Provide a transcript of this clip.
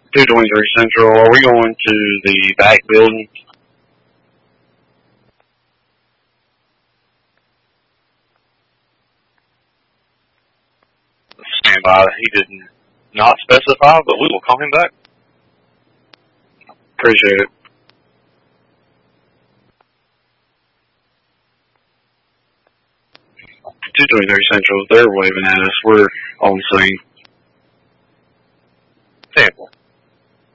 223 Central, are we going to the back building? Stand by. He did not specify, but we will call him back. Appreciate it. 223 Central, they're waving at us. We're on scene.